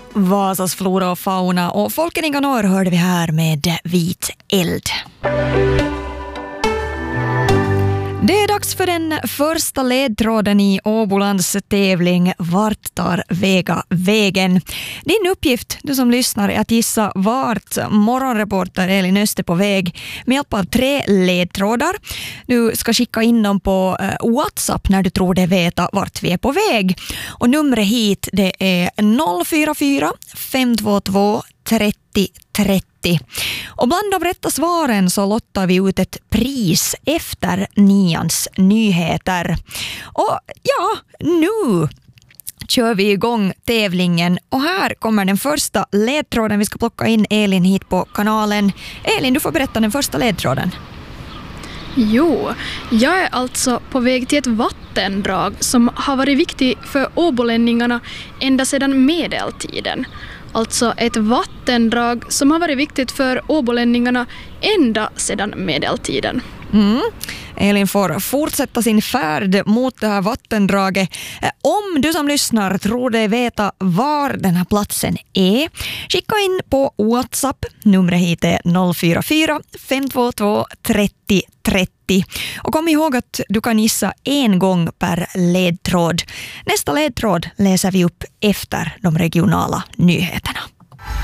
Vasas flora och fauna, och Folken i Ganor hörde vi här med Vit eld. Det är dags för den första ledtråden i Åbolands tävling Vart tar Vega vägen? Din uppgift, du som lyssnar, är att gissa vart morgonreporter Elin Öster på väg med hjälp av 3 ledtrådar. Du ska skicka in dem på WhatsApp när du tror dig veta vart vi är på väg. Och numret hit, det är 044 522 30 30. Och bland de rätta svaren så lottar vi ut ett pris efter 9:ans nyheter. Och ja, nu kör vi igång tävlingen, och här kommer den första ledtråden. Vi ska plocka in Elin hit på kanalen. Elin, du får berätta den första ledtråden. Jo, jag är alltså på väg till ett vattendrag som har varit viktigt för åbolänningarna ända sedan medeltiden. Alltså ett vattendrag som har varit viktigt för åbolänningarna ända sedan medeltiden. Elin får fortsätta sin färd mot det här vattendraget. Om du som lyssnar tror dig veta var den här platsen är, skicka in på WhatsApp. Numret hit är 044 522 30 30. Och kom ihåg att du kan gissa en gång per ledtråd. Nästa ledtråd läser vi upp efter de regionala nyheterna.